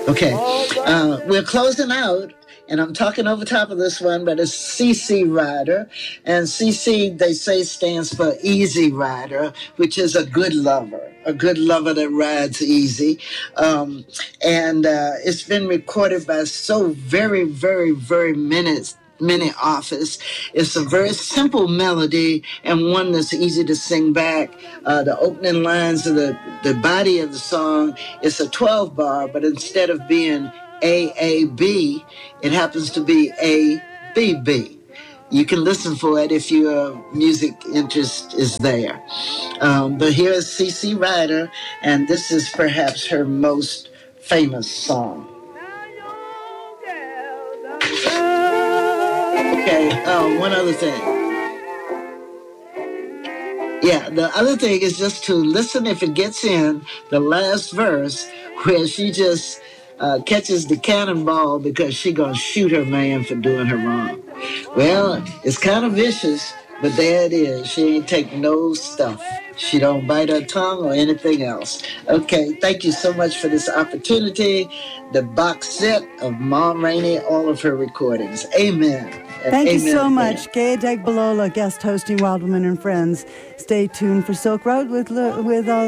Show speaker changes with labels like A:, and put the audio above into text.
A: Okay, we're closing out, and I'm talking over top of this one, but it's CC Rider. And CC, they say, stands for Easy Rider, which is a good lover that rides easy. And it's been recorded by so very, very, very many authors. It's a very simple melody and one that's easy to sing back. The opening lines of the body of the song is a 12 bar, but instead of being AAB, it happens to be ABB. You can listen for it if your music interest is there. But here is CC Rider, and this is perhaps her most famous song. Okay, one other thing. Yeah, the other thing is just to listen if it gets in the last verse where she just catches the cannonball because she gonna shoot her man for doing her wrong. Well, it's kind of vicious, but there it is. She ain't take no stuff. She don't bite her tongue or anything else. Okay, thank you so much for this opportunity. The box set of Mom Rainey, all of her recordings. Amen.
B: Thank you so much. Gaya Degbalola, guest hosting Wild Women and Friends. Stay tuned for Silk Road with